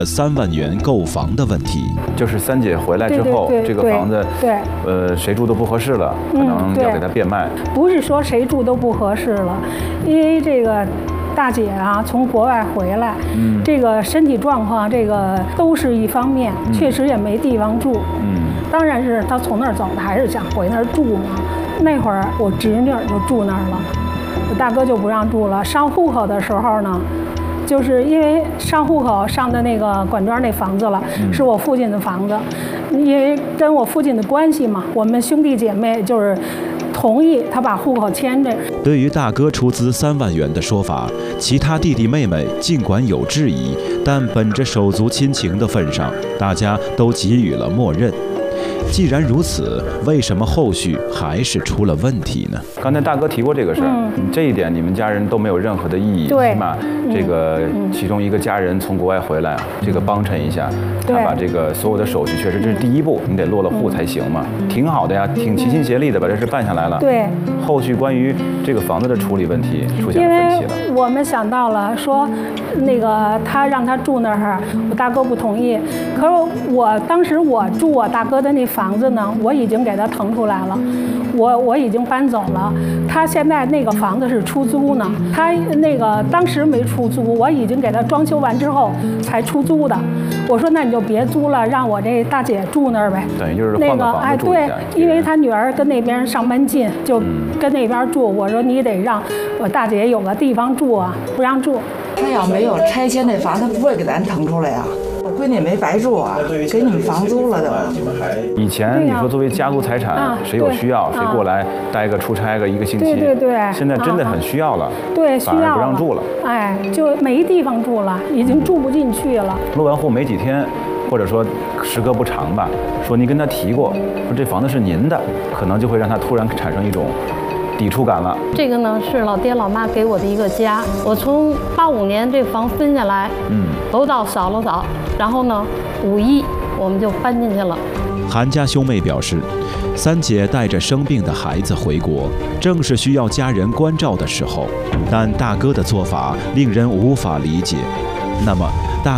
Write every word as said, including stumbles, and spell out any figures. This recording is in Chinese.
三万元购房的问题。 就是三姐回来之后， 对对对这个房子， 对， 呃，谁住都不合适了，可能要给它变卖。 不是说谁住都不合适了，因为这个大姐啊从国外回来，嗯，这个身体状况这个都是一方面，嗯、确实也没地方住。嗯，当然是她从那儿走的，还是想回那儿住嘛。那会儿我侄女就住那儿了，我大哥就不让住了。上户口的时候呢，就是因为上户口上的那个管庄那房子了，嗯、是我父亲的房子，因为跟我父亲的关系嘛，我们兄弟姐妹就是同意他把户口迁这。 对于大哥出资三万元的说法，其他弟弟妹妹尽管有质疑，但本着手足亲情的份上，大家都给予了默认。既然如此，为什么后续还是出了问题呢？ 刚才大哥提过这个事儿，嗯、这一点你们家人都没有任何的异议， 对， 起码这个其中一个家人从国外回来，这个帮衬一下，他把这个所有的手续，确实这是第一步，你得落了户才行嘛，嗯、挺好的呀，挺齐心协力的把这事办下来了。 对， 后续关于这个房子的处理问题出现了分歧了。 因为我们想到了说，那个他让他住那儿，我大哥不同意，可是我当时我住我大哥的那房子呢，我已经给他腾出来了，我我已经搬走了。他现在那个房子是出租呢，他那个当时没出租，我已经给他装修完之后才出租的。我说那你就别租了，让我这大姐住那儿呗。 等于就是换个房子住一下。 哎，对，因为他女儿跟那边上班近，就跟那边住。我说你得让我大姐有个地方住啊，不让住。 他要没有拆迁那房，他不会给咱腾出来呀。我闺女没白住啊，给你们房租了都。 以前你说作为家族财产， 啊、 谁有需要、啊、谁过来待个出差个一个星期， 对对对， 现在真的很需要了，啊、 对，需要反而不让住了， 哎，就没地方住了，已经住不进去了。 落完户没几天，或者说时隔不长吧，说你跟他提过，说这房子是您的，可能就会让他突然产生一种抵触感了。 这个呢是老爹老妈给我的一个家，我从八五年这房分下来，嗯，楼道扫了扫，然后呢五一我们就搬进去了。 韩家兄妹表示，三姐带着生病的孩子回国，正是需要家人关照的时候，但大哥的做法令人无法理解。那么